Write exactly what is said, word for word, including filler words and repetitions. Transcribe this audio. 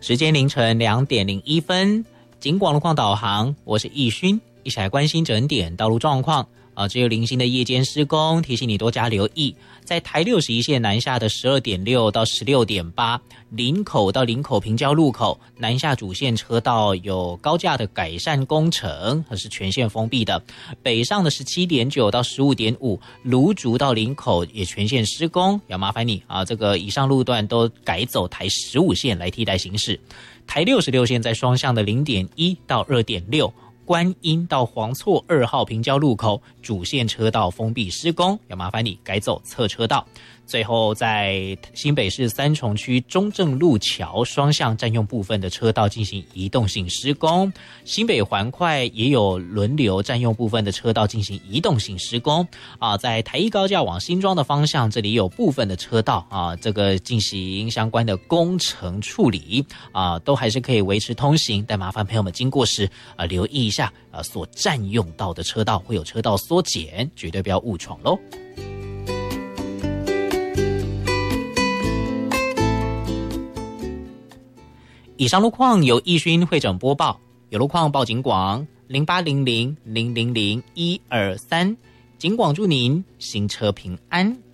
时间凌晨两点零一分，警广路况导航，我是易勋，一起来关心整点道路状况。啊，只有零星的夜间施工，提醒你多加留意。在台六十一线南下的十二点六到十六点八，林口到林口平交路口南下主线车道有高架的改善工程，还是全线封闭的。北上的十七点九到十五点五，芦竹到林口也全线施工，要麻烦你啊，这个以上路段都改走台十五线来替代行驶。台六十六线在双向的零点一到二点六。观音到黄厝二号平交路口主线车道封闭施工，要麻烦你改走侧车道。最后在新北市三重区中正路桥双向占用部分的车道进行移动性施工，新北环快也有轮流占用部分的车道进行移动性施工啊。在台一高架往新庄的方向，这里有部分的车道啊，这个进行相关的工程处理啊，都还是可以维持通行，但麻烦朋友们经过时啊留意一下啊，所占用到的车道会有车道缩减，绝对不要误闯咯。以上路况由易勋会诊播报，有路况报警广零八零零零零零一二三，警广祝您行车平安。